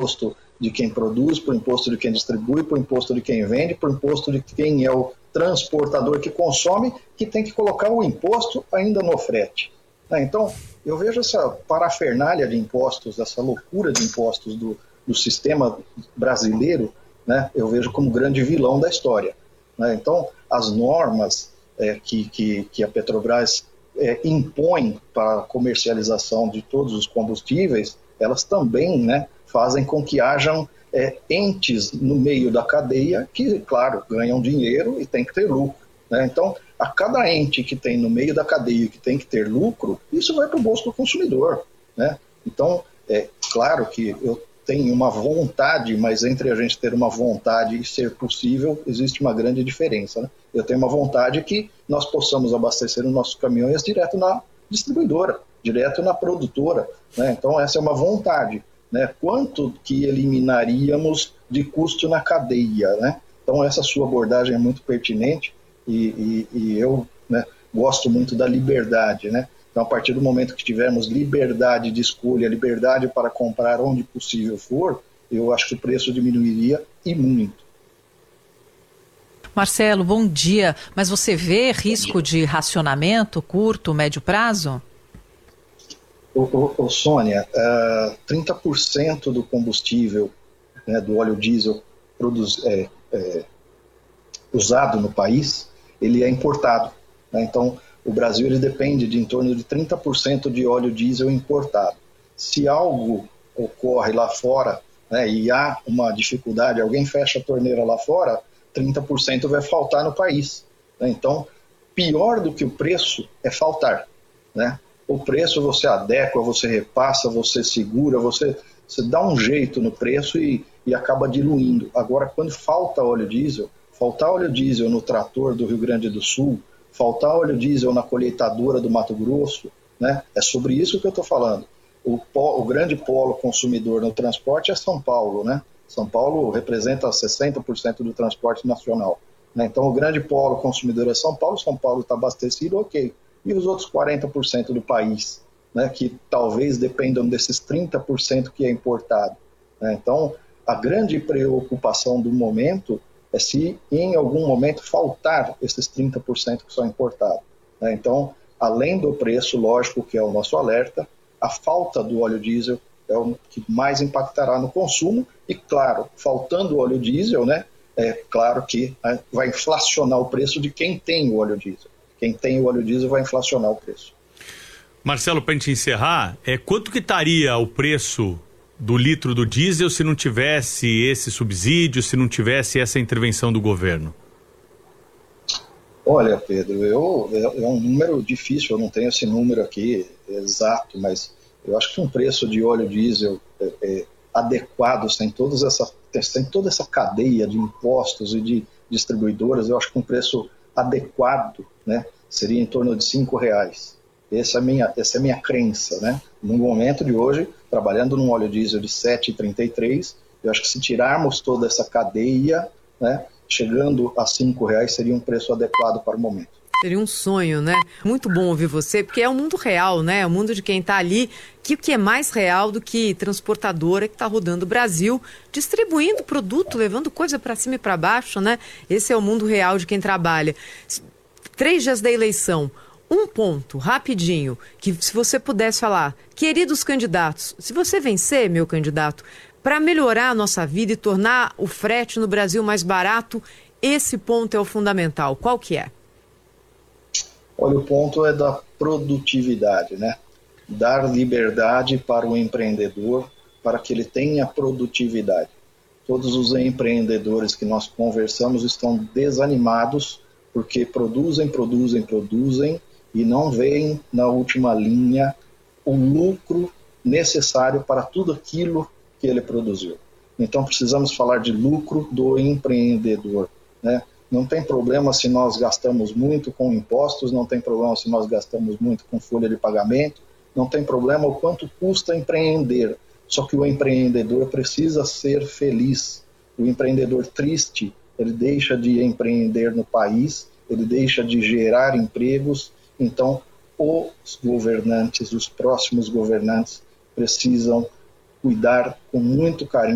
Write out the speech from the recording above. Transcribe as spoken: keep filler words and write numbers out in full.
imposto de quem produz, para o imposto de quem distribui, para o imposto de quem vende, para o imposto de quem é o transportador que consome, que tem que colocar o imposto ainda no frete. Então, eu vejo essa parafernália de impostos, essa loucura de impostos do, do sistema brasileiro, né, eu vejo como grande vilão da história. Né? Então, as normas é, que, que, que a Petrobras é, impõe para a comercialização de todos os combustíveis, elas também, né, fazem com que hajam é, entes no meio da cadeia que, claro, ganham dinheiro e tem que ter lucro. Né? Então, a cada ente que tem no meio da cadeia que tem que ter lucro, isso vai para o bolso do consumidor. Né? Então, é claro que eu tenho uma vontade, mas entre a gente ter uma vontade e ser possível, existe uma grande diferença. Né? Eu tenho uma vontade que nós possamos abastecer os nossos caminhões direto na distribuidora, direto na produtora. Né? Então, essa é uma vontade. Né? Quanto que eliminaríamos de custo na cadeia? Né? Então, essa sua abordagem é muito pertinente. E, e, e eu, né, gosto muito da liberdade, né? Então, a partir do momento que tivermos liberdade de escolha, liberdade para comprar onde possível for, eu acho que o preço diminuiria e muito. Marcelo, bom dia. Mas você vê risco de racionamento curto, médio prazo? Ô, ô, ô Sônia, uh, trinta por cento do combustível, né, do óleo diesel produz, é, é, usado no país, ele é importado. Né? Então, o Brasil ele depende de em torno de trinta por cento de óleo diesel importado. Se algo ocorre lá fora, né, e há uma dificuldade, alguém fecha a torneira lá fora, trinta por cento vai faltar no país. Né? Então, pior do que o preço é faltar. Né? O preço você adequa, você repassa, você segura, você, você dá um jeito no preço e, e acaba diluindo. Agora, quando falta óleo diesel, faltar óleo diesel no trator do Rio Grande do Sul, faltar óleo diesel na colheitadora do Mato Grosso, né? É sobre isso que eu estou falando. O, o grande polo consumidor no transporte é São Paulo. Né? São Paulo representa sessenta por cento do transporte nacional. Né? Então, o grande polo consumidor é São Paulo, São Paulo está abastecido, ok. E os outros quarenta por cento do país, né? Que talvez dependam desses trinta por cento que é importado. Né? Então, a grande preocupação do momento é se em algum momento faltar esses trinta por cento que são importados. Né? Então, além do preço, lógico que é o nosso alerta, a falta do óleo diesel é o que mais impactará no consumo e, claro, faltando óleo diesel, né, é claro que vai inflacionar o preço de quem tem o óleo diesel. Quem tem o óleo diesel vai inflacionar o preço. Marcelo, para a gente encerrar, é, quanto que estaria o preço do litro do diesel se não tivesse esse subsídio, se não tivesse essa intervenção do governo? Olha, Pedro, eu, é, é um número difícil, eu não tenho esse número aqui exato, mas eu acho que um preço de óleo diesel é, é, adequado, sem, todas essa, sem toda essa cadeia de impostos e de distribuidoras, eu acho que um preço adequado, né, seria em torno de cinco reais. Essa é a minha, essa é a minha crença, né? No momento de hoje, trabalhando num óleo diesel de sete reais e trinta e três centavos, eu acho que se tirarmos toda essa cadeia, né, chegando a cinco reais seria um preço adequado para o momento. Seria um sonho, né? Muito bom ouvir você, porque é o mundo real, né? É o mundo de quem está ali, que o que é mais real do que transportadora que está rodando o Brasil, distribuindo produto, levando coisa para cima e para baixo, né? Esse é o mundo real de quem trabalha. Três dias da eleição. Um ponto, rapidinho, que se você pudesse falar, queridos candidatos, se você vencer, meu candidato, para melhorar a nossa vida e tornar o frete no Brasil mais barato, esse ponto é o fundamental. Qual que é? Olha, o ponto é da produtividade, né? Dar liberdade para o empreendedor, para que ele tenha produtividade. Todos os empreendedores que nós conversamos estão desanimados porque produzem, produzem, produzem, e não veem na última linha o lucro necessário para tudo aquilo que ele produziu. Então precisamos falar de lucro do empreendedor, né? Não tem problema se nós gastamos muito com impostos, não tem problema se nós gastamos muito com folha de pagamento, não tem problema o quanto custa empreender, só que o empreendedor precisa ser feliz. O empreendedor triste, ele deixa de empreender no país, ele deixa de gerar empregos. Então, os governantes, os próximos governantes, precisam cuidar com muito carinho